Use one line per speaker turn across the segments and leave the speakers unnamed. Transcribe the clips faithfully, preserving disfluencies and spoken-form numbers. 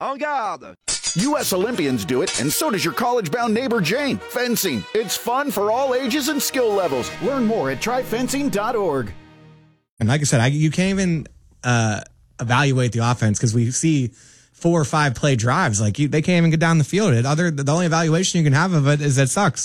En garde!
U S Olympians do it, and so does your college-bound neighbor Jane. Fencing. It's fun for all ages and skill levels. Learn more at try fencing dot org.
And like I said, I, you can't even uh, evaluate the offense because we see four or five play drives. Like you, they can't even get down the field. It, other, the only evaluation you can have of it is that it sucks.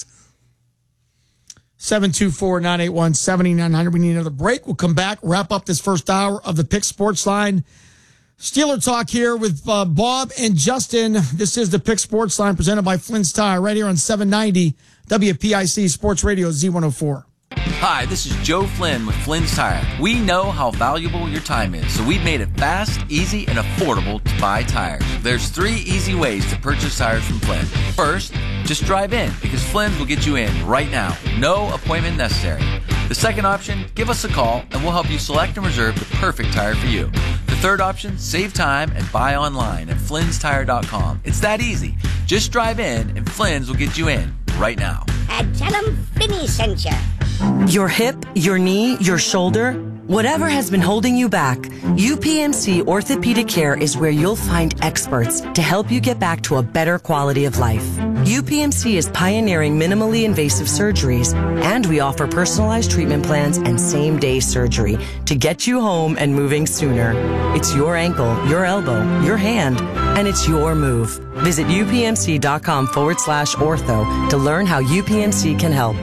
seven two four, nine eight one, seven nine zero zero. We need another break. We'll come back, wrap up this first hour of the Pick Sports Line. Steeler Talk here with uh, Bob and Justin. This is the Pick Sports Line presented by Flynn's Tire right here on seven ninety W P I C Sports Radio Z one oh four.
Hi, this is Joe Flynn with Flynn's Tire. We know how valuable your time is, so we've made it fast, easy, and affordable to buy tires. There's three easy ways to purchase tires from Flynn. First, just drive in, because Flynn's will get you in right now. No appointment necessary. The second option, give us a call, and we'll help you select and reserve the perfect tire for you. The third option, save time and buy online at Flynn's Tire dot com. It's that easy. Just drive in, and Flynn's will get you in right now.
And tell them Finny sent you.
Your hip, your knee, your shoulder, whatever has been holding you back, U P M C Orthopedic Care is where you'll find experts to help you get back to a better quality of life. U P M C is pioneering minimally invasive surgeries, and we offer personalized treatment plans and same-day surgery to get you home and moving sooner. It's your ankle, your elbow, your hand, and it's your move. Visit upmc.com forward slash ortho to learn how U P M C can help.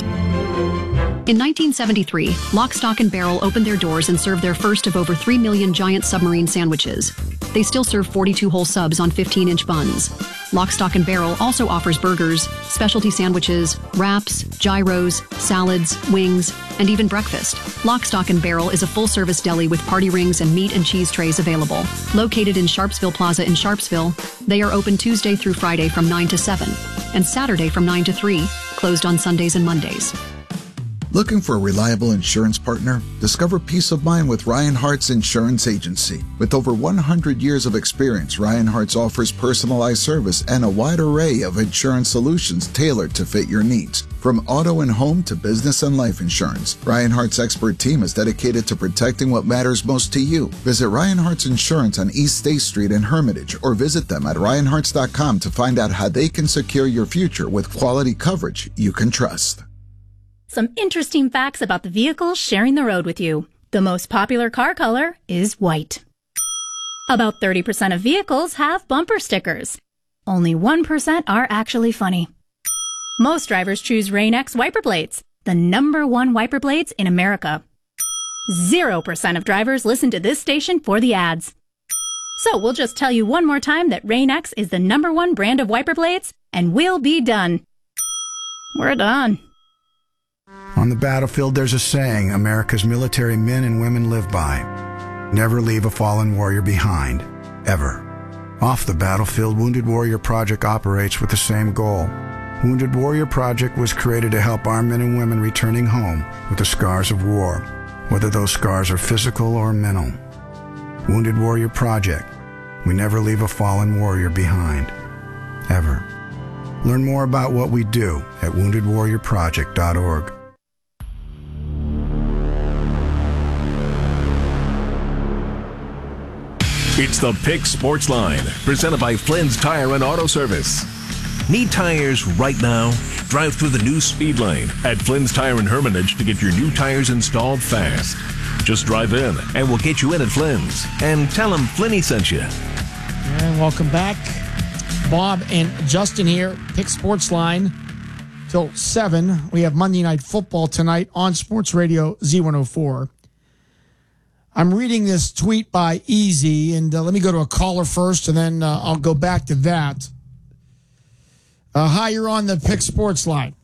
In nineteen seventy-three, Lock, Stock, and Barrel opened their doors and served their first of over three million giant submarine sandwiches. They still serve forty-two whole subs on fifteen-inch buns. Lock, Stock, and Barrel also offers burgers, specialty sandwiches, wraps, gyros, salads, wings, and even breakfast. Lock, Stock, and Barrel is a full-service deli with party rings and meat and cheese trays available. Located in Sharpsville Plaza in Sharpsville, they are open Tuesday through Friday from nine to seven and Saturday from nine to three, closed on Sundays and Mondays.
Looking for a reliable insurance partner? Discover peace of mind with Ryan Hart's Insurance Agency. With over one hundred years of experience, Ryan Hart's offers personalized service and a wide array of insurance solutions tailored to fit your needs. From auto and home to business and life insurance, Ryan Hart's expert team is dedicated to protecting what matters most to you. Visit Ryan Hart's Insurance on East State Street in Hermitage or visit them at ryan harts dot com to find out how they can secure your future with quality coverage you can trust.
Some interesting facts about the vehicles sharing the road with you. The most popular car color is white. About thirty percent of vehicles have bumper stickers. Only one percent are actually funny. Most drivers choose Rain-X wiper blades, the number one wiper blades in America. Zero percent of drivers listen to this station for the ads. So we'll just tell you one more time that Rain-X is the number one brand of wiper blades, and we'll be done. We're done.
On the battlefield, there's a saying America's military men and women live by. Never leave a fallen warrior behind, ever. Off the battlefield, Wounded Warrior Project operates with the same goal. Wounded Warrior Project was created to help our men and women returning home with the scars of war, whether those scars are physical or mental. Wounded Warrior Project. We never leave a fallen warrior behind, ever. Learn more about what we do at wounded warrior project dot org.
It's the Pick Sports Line, presented by Flynn's Tire and Auto Service. Need tires right now? Drive through the new speed lane at Flynn's Tire in Hermitage to get your new tires installed fast. Just drive in, and we'll get you in at Flynn's. And tell them Flinny sent you.
And welcome back. Bob and Justin here, Pick Sports Line till seven. We have Monday Night Football tonight on Sports Radio Z one oh four. I'm reading this tweet by Easy, and uh, let me go to a caller first, and then uh, I'll go back to that. Uh, hi, you're on the Pick Sports Line.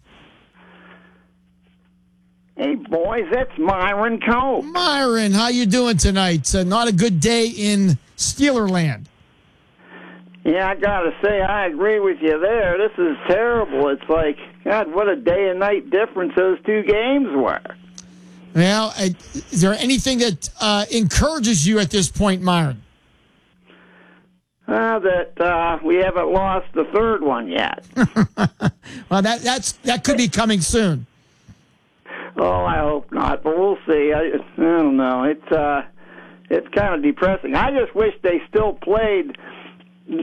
Hey, boys, that's Myron Cope.
Myron, how you doing tonight? Uh, not a good day in Steelerland.
Yeah, I got to say, I agree with you there. This is terrible. It's like, God, what a day and night difference those two games were.
Well, uh, is there anything that uh, encourages you at this point, Myron?
Uh, that uh, we haven't lost the third one yet.
Well, that that's that could be coming soon.
Oh, I hope not, but we'll see. I, I don't know. It's uh, it's kind of depressing. I just wish they still played